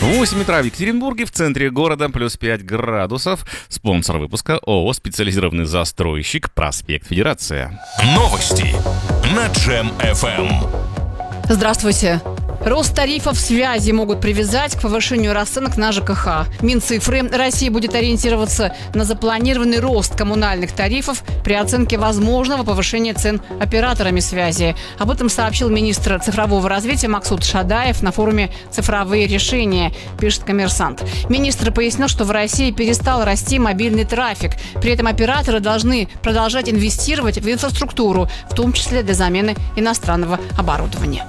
8 утра в Екатеринбурге, в центре города, плюс 5 градусов. Спонсор выпуска ООО «Специализированный застройщик», проспект Федерация. Новости на Джем FM. Здравствуйте. Рост тарифов связи могут привязать к повышению расценок на ЖКХ. Минцифры России будет ориентироваться на запланированный рост коммунальных тарифов при оценке возможного повышения цен операторами связи. Об этом сообщил министр цифрового развития Максут Шадаев на форуме «Цифровые решения», пишет «Коммерсант». Министр пояснил, что в России перестал расти мобильный трафик. При этом операторы должны продолжать инвестировать в инфраструктуру, в том числе для замены иностранного оборудования.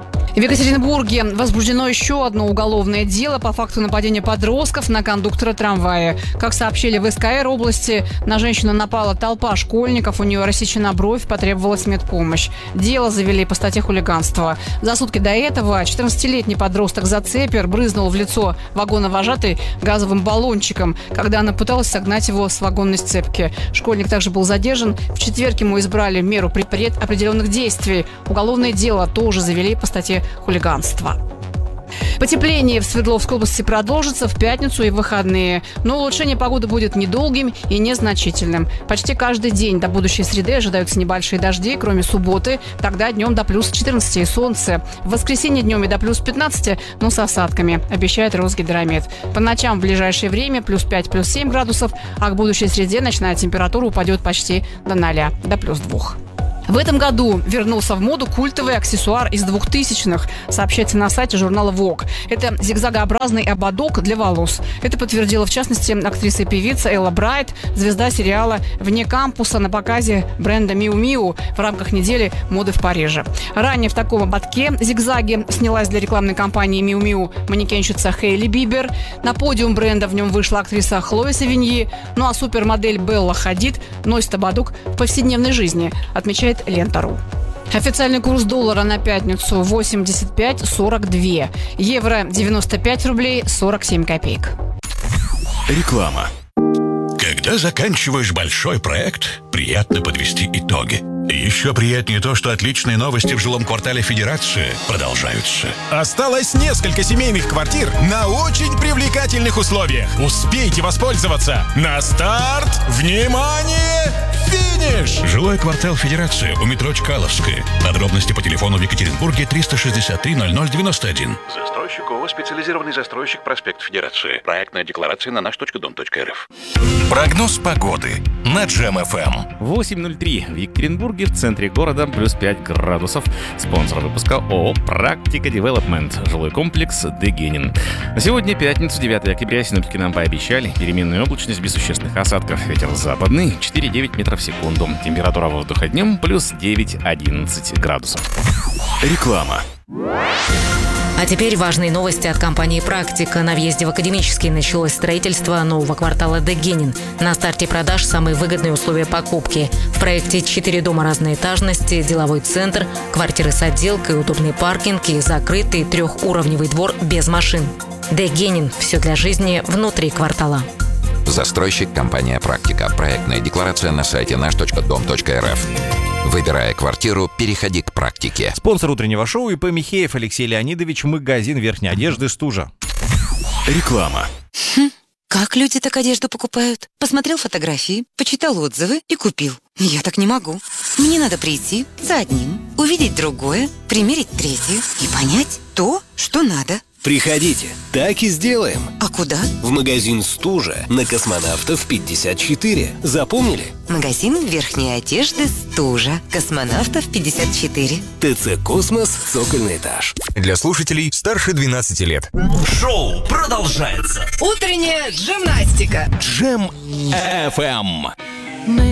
В Екатеринбурге возбуждено еще одно уголовное дело по факту нападения подростков на кондуктора трамвая. Как сообщили в СКР области, на женщину напала толпа школьников, у нее рассечена бровь, потребовалась медпомощь. Дело завели по статье хулиганства. За сутки до этого 14-летний подросток Зацепер брызнул в лицо вагоновожатой газовым баллончиком, когда она пыталась согнать его с вагонной сцепки. Школьник также был задержан. В четверг ему избрали меру предопределенных действий. Уголовное дело тоже завели по статье хулиганства. Потепление в Свердловской области продолжится в пятницу и в выходные. Но улучшение погоды будет недолгим и незначительным. Почти каждый день до будущей среды ожидаются небольшие дожди, кроме субботы. Тогда днем до плюс 14 и солнце. В воскресенье днем и до плюс 15, но с осадками, обещает Росгидромет. По ночам в ближайшее время плюс 5, плюс 7 градусов, а к будущей среде ночная температура упадет почти до 0, до плюс 2. В этом году вернулся в моду культовый аксессуар из 2000-х, сообщается на сайте журнала Vogue. Это зигзагообразный ободок для волос. Это подтвердила, в частности, актриса и певица Элла Брайт, звезда сериала «Вне кампуса» на показе бренда Miu Miu в рамках недели моды в Париже. Ранее в таком ободке зигзаги снялась для рекламной кампании Miu Miu манекенщица Хейли Бибер. На подиум бренда в нем вышла актриса Хлоя Савиньи. Ну а супермодель Белла Хадид носит ободок в повседневной жизни, отмечает Лента.ру. Официальный курс доллара на пятницу 85.42. Евро 95 рублей 47 копеек. Реклама. Когда заканчиваешь большой проект, приятно подвести итоги. Еще приятнее то, что отличные новости в жилом квартале Федерации продолжаются. Осталось несколько семейных квартир на очень привлекательных условиях. Успейте воспользоваться. На старт! Внимание! Финиш! Жилой квартал Федерации у метро Чкаловская. Подробности по телефону в Екатеринбурге 363 0091. Застройщик ООО «Специализированный застройщик», проспект Федерации. Проектная декларация на наш.дом.рф. Прогноз погоды на Джем FM. 8:03 в Екатеринбурге, в центре города, плюс 5 градусов. Спонсор выпуска ООО «Практика Девелопмент», жилой комплекс «Дегенин». На сегодня, пятницу, 9 октября, синоптики нам пообещали переменную облачность без существенных осадков. Ветер западный 4-9 метров в секунду. Температура воздуха днем плюс 9-11 градусов. Реклама. А теперь важные новости от компании «Практика». На въезде в Академический началось строительство нового квартала «Дегенин». На старте продаж самые выгодные условия покупки. В проекте 4 дома разной этажности, деловой центр, квартиры с отделкой, удобный паркинг и закрытый 3-уровневый двор без машин. «Дегенин» – все для жизни внутри квартала. Застройщик компания «Практика». Проектная декларация на сайте наш.дом.рф. Выбирая квартиру, переходи к «Практике». Спонсор утреннего шоу ИП Михеев Алексей Леонидович, магазин верхней одежды «Стужа». Реклама. Как люди так одежду покупают? Посмотрел фотографии, почитал отзывы и купил. Я так не могу. Мне надо прийти за одним, увидеть другое, примерить третье и понять то, что надо. Приходите, так и сделаем. А куда? В магазин «Стужа» на Космонавтов 54. Запомнили? Магазин верхней одежды «Стужа». Космонавтов 54. ТЦ «Космос», цокольный этаж. Для слушателей старше 12 лет. Шоу продолжается. Утренняя гимнастика. Джем FM.